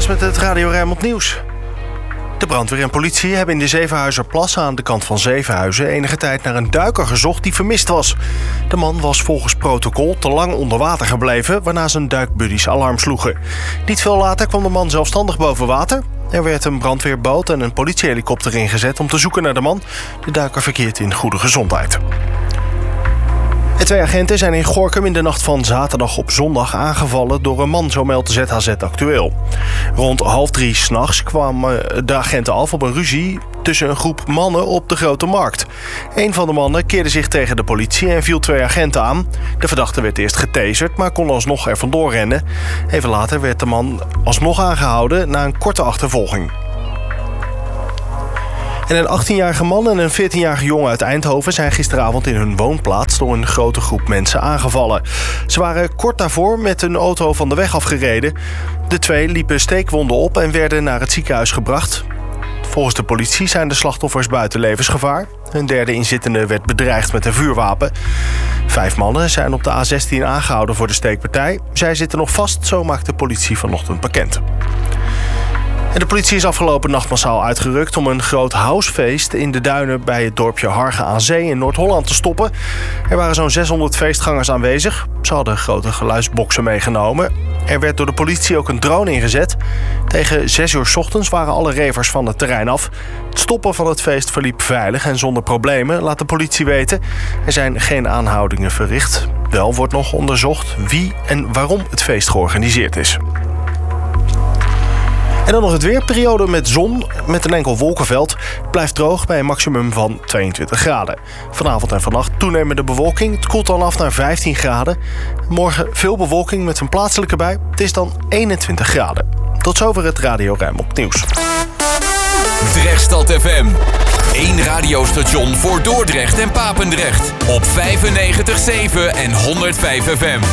Gijs met het Radio Rijnmond Nieuws. De brandweer en politie hebben in de Zevenhuizerplas aan de kant van Zevenhuizen enige tijd naar een duiker gezocht die vermist was. De man was volgens protocol te lang onder water gebleven, waarna zijn duikbuddies alarm sloegen. Niet veel later kwam de man zelfstandig boven water. Er werd een brandweerboot en een politiehelikopter ingezet om te zoeken naar de man. De duiker verkeert in goede gezondheid. De 2 agenten zijn in Gorinchem in de nacht van zaterdag op zondag aangevallen door een man, zo meldt ZHZ Actueel. Rond 2:30 s'nachts kwamen de agenten af op een ruzie tussen een groep mannen op de Grote Markt. Een van de mannen keerde zich tegen de politie en viel 2 agenten aan. De verdachte werd eerst getaserd, maar kon alsnog er vandoor rennen. Even later werd de man alsnog aangehouden na een korte achtervolging. En een 18-jarige man en een 14-jarige jongen uit Eindhoven zijn gisteravond in hun woonplaats door een grote groep mensen aangevallen. Ze waren kort daarvoor met een auto van de weg afgereden. De 2 liepen steekwonden op en werden naar het ziekenhuis gebracht. Volgens de politie zijn de slachtoffers buiten levensgevaar. Een derde inzittende werd bedreigd met een vuurwapen. 5 mannen zijn op de A16 aangehouden voor de steekpartij. Zij zitten nog vast, zo maakt de politie vanochtend bekend. En de politie is afgelopen nacht massaal uitgerukt om een groot housefeest in de duinen bij het dorpje Hargen aan Zee in Noord-Holland te stoppen. Er waren zo'n 600 feestgangers aanwezig. Ze hadden grote geluidsboksen meegenomen. Er werd door de politie ook een drone ingezet. Tegen 6 uur 's ochtends waren alle ravers van het terrein af. Het stoppen van het feest verliep veilig en zonder problemen, laat de politie weten. Er zijn geen aanhoudingen verricht. Wel wordt nog onderzocht wie en waarom het feest georganiseerd is. En dan nog het weerperiode met zon, met een enkel wolkenveld. Het blijft droog bij een maximum van 22 graden. Vanavond en vannacht toenemende bewolking. Het koelt dan af naar 15 graden. Morgen veel bewolking met een plaatselijke bui. Het is dan 21 graden. Tot zover het Radio Rijnmond Nieuws. Drechtstad FM. 1 radiostation voor Dordrecht en Papendrecht. Op 95.7 en 105 FM.